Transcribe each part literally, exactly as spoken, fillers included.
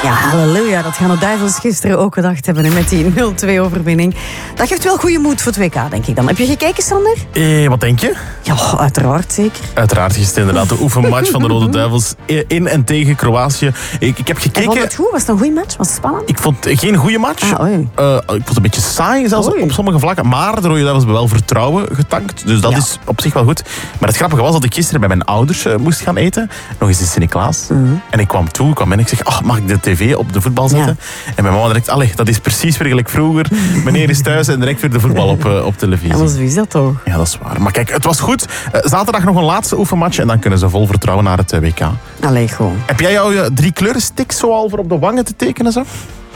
Ja, halleluja. Dat gaan de Duivels gisteren ook gedacht hebben, hè, met die nul twee overwinning. Dat geeft wel goede moed voor het W K, denk ik dan. Heb je gekeken, Sander? Eh, wat denk je? Ja, uiteraard zeker. Uiteraard gisteren inderdaad de oefenmatch van de Rode Duivels in en tegen Kroatië. Ik, ik heb gekeken... En vond het goed? Was het een goede match? Was het spannend? Ik vond het geen goede match. Ah, oei. Uh, ik vond het een beetje saai, zelfs Oei. op sommige vlakken. Maar de Rode Duivels hebben wel vertrouwen getankt. Dus dat Ja. is op zich wel goed. Maar het grappige was dat ik gisteren bij mijn ouders uh, moest gaan eten. Nog eens in Sint-Niklaas. Mm-hmm. En ik kwam toe, ik kwam in en ik zeg, oh, mag ik de tv op de voetbal zetten? Ja. En mijn mama direct, allee, dat is precies weer gelijk vroeger. Meneer is thuis en direct weer de voetbal op, uh, op televisie. Ja, maar zo is dat toch? Ja, dat is waar. Maar kijk, het was goed. Uh, zaterdag nog een laatste oefenmatch en dan kunnen ze vol vertrouwen naar het uh, W K. Allee, gewoon. Heb jij jouw uh, drie kleurenstick zo al voor op de wangen te tekenen? Zo?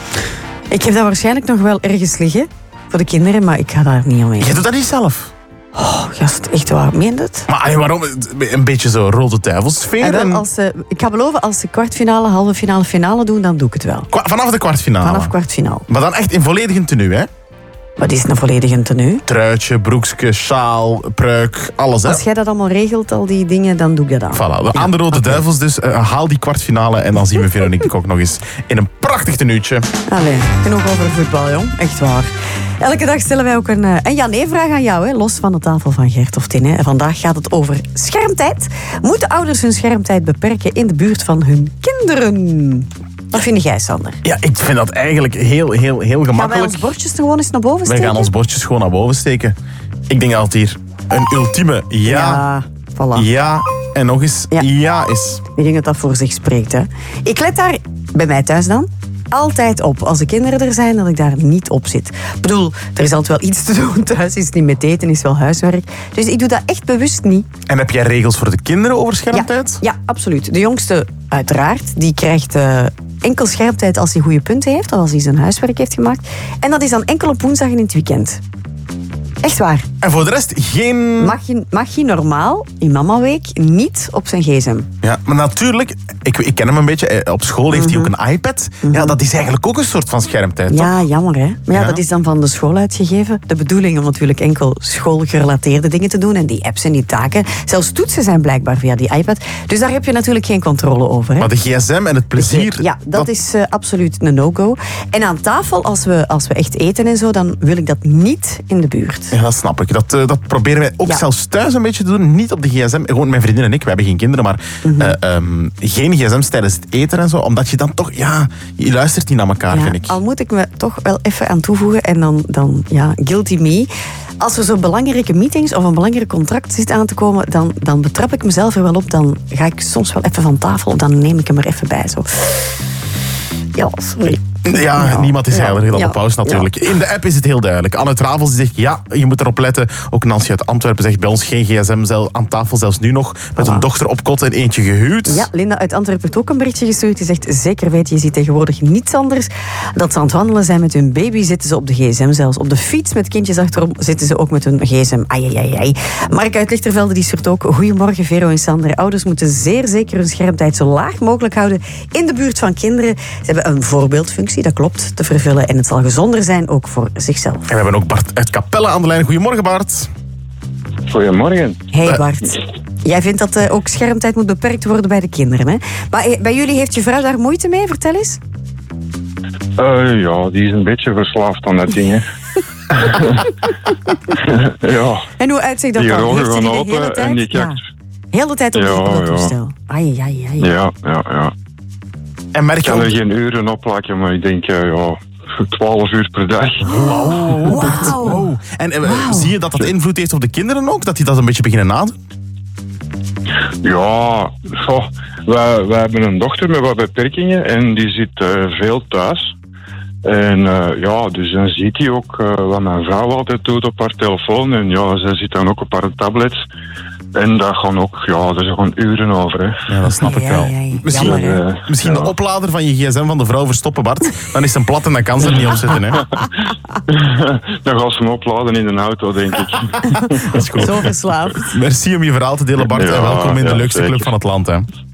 Ik heb dat waarschijnlijk nog wel ergens liggen. Voor de kinderen, maar ik ga daar niet omheen. Jij doet dat niet zelf. Oh, gast, echt waar. Meen je het? Maar allee, waarom? Een beetje zo Rode Duivelsfeer. En wel, En... als ze, ik ga beloven, als ze kwartfinale, halve finale, finale doen, dan doe ik het wel. Kwa- Vanaf de kwartfinale. Vanaf kwartfinale. Maar dan echt in volledige tenue, hè? Wat is een volledige tenue? Truitje, broekje, sjaal, pruik, alles, hè? Als jij dat allemaal regelt, al die dingen, dan doe ik dat aan. Voilà, aan de Rode oké. Duivels dus. Uh, haal die kwartfinale en dan zien we Veronique de Kok nog eens in een prachtig tenuutje. Allee, genoeg over voetbal, jong. Echt waar. Elke dag stellen wij ook een, uh, een ja-nee-vraag aan jou, hè, los van de tafel van Gert of Tine. En vandaag gaat het over schermtijd. Moeten ouders hun schermtijd beperken in de buurt van hun kinderen? Wat vind jij, Sander? Ja, ik vind dat eigenlijk heel, heel, heel Gaan wij gemakkelijk. ons bordjes gewoon eens naar boven Wij steken? gaan ons bordjes gewoon naar boven steken. Ik denk dat het hier een ultieme ja, Ja, voilà. ja en nog eens Ja. ja is. Ik denk dat dat voor zich spreekt. Hè. Ik let daar, bij mij thuis dan, altijd op. Als de kinderen er zijn, dat ik daar niet op zit. Ik bedoel, er is altijd wel iets te doen thuis. Is niet met eten, is wel huiswerk. Dus ik doe dat echt bewust niet. En heb jij regels voor de kinderen over Ja, schermtijd? ja, absoluut. De jongste, uiteraard, die krijgt uh, enkel schermtijd als hij goede punten heeft. Of als hij zijn huiswerk heeft gemaakt. En dat is dan enkel op woensdag en in het weekend. Echt waar. En voor de rest geen... Mag je, mag je normaal, in mamaweek, niet op zijn gsm? Ja, maar natuurlijk, ik, ik ken hem een beetje. eh, Op school heeft hij ook een iPad. Ja, dat is eigenlijk ook een soort van schermtijd, toch? Ja, jammer hè. Maar ja, Ja. dat is dan van de school uitgegeven. De bedoeling om natuurlijk enkel schoolgerelateerde dingen te doen. En die apps en die taken. Zelfs toetsen zijn blijkbaar via die iPad. Dus daar heb je natuurlijk geen controle over. Hè. Maar de gsm en het plezier... Ja, dat, is uh, absoluut een no-go. En aan tafel, als we, als we echt eten en zo, dan wil ik dat niet in de buurt. Ja, dat snap ik. Dat, uh, dat proberen wij ook Ja. zelfs thuis een beetje te doen. Niet op de gsm. Gewoon mijn vriendin en ik, we hebben geen kinderen, maar Mhm. uh, um, geen gsm's tijdens het eten en zo. Omdat je dan toch, ja, je luistert niet naar elkaar, Ja, vind ik. al moet ik me toch wel even aan toevoegen. En dan, dan ja, guilty me. Als er zo'n belangrijke meetings of een belangrijk contract zit aan te komen, dan, dan betrap ik mezelf er wel op. Dan ga ik soms wel even van tafel. Dan neem ik hem er even bij. Zo. Ja, sorry. Ja, Ja. niemand is Ja. heiliger dan Ja. de paus natuurlijk. In de app is het heel duidelijk. Anne Travels zegt ja, je moet erop letten. Ook Nancy uit Antwerpen zegt bij ons geen gsm zel- aan tafel, zelfs nu nog. Met Voilà. een dochter op kot en eentje gehuwd. Ja, Linda uit Antwerpen heeft ook een berichtje gestuurd. Die zegt, zeker weten, je ziet tegenwoordig niets anders. Dat ze aan het wandelen zijn met hun baby, zitten ze op de gsm zelfs. Op de fiets met kindjes achterom zitten ze ook met hun gsm. Ai, ai, ai, ai. Mark uit Lichtervelde die stuurt ook, goedemorgen Vero en Sander. Ouders moeten zeer zeker hun schermtijd zo laag mogelijk houden in de buurt van kinderen. Ze hebben een voorbeeldfunctie, dat klopt, te vervullen. En het zal gezonder zijn, ook voor zichzelf. En we hebben ook Bart uit Capelle aan de lijn. Goedemorgen, Bart. Goedemorgen. Hey Bart, jij vindt dat uh, ook schermtijd moet beperkt worden bij de kinderen, hè? Maar uh, bij jullie heeft je vrouw daar moeite mee? Vertel eens. Uh, ja, die is een beetje verslaafd aan dat ding, hè. ja, En hoe uitziet dat die dan? ogen Heeft ze gaan die de open hele tijd? en die Ja. kijkt. Heel de tijd op, Ja, op dat ja. toestel. Ai, ai, ai. Ja, ja, ja. En merk Ik je kan er ook... geen uren op plakken, maar ik denk, uh, ja, twaalf uur per dag. Oh, Wauw. oh. En uh, Wauw. zie je dat dat invloed heeft op de kinderen ook? Dat die dat een beetje beginnen nadoen? Ja, goh, wij, wij hebben een dochter met wat beperkingen en die zit uh, veel thuis. En uh, ja, dus dan ziet hij ook uh, wat mijn vrouw altijd doet op haar telefoon. En ja, zij zit dan ook op haar tablet. En daar gaan ook, ja, daar zijn gewoon uren over, hè. Ja, dat snap ik Ja, wel. ja, ja. Misschien, Jammer, hè? Uh, misschien ja. de oplader van je gsm van de vrouw verstoppen, Bart. Dan is het plat en dan kan ze er niet op zitten, hè. Dan gaan ze hem opladen in de auto, denk ik. Dat is goed. Zo verslaafd. Merci om je verhaal te delen, Bart. Ja, en welkom in de ja, leukste zeker. club van het land, hè.